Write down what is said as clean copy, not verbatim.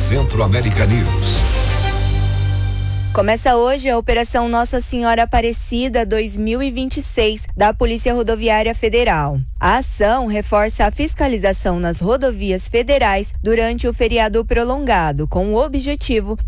Centro América News. Começa hoje a Operação Nossa Senhora Aparecida 2026 da Polícia Rodoviária Federal. A ação reforça a fiscalização nas rodovias federais durante o feriado prolongado, com o objetivo